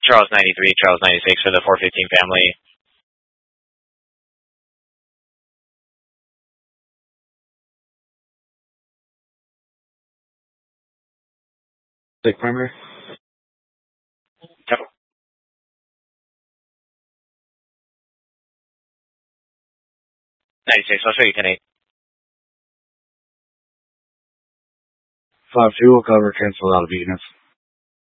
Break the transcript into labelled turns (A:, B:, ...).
A: Charles 93, Charles 96 for the 415 family.
B: Take primary.
A: Yep. 96, I'll show you 10-8.
B: 5-2 will cover, cancel out of units.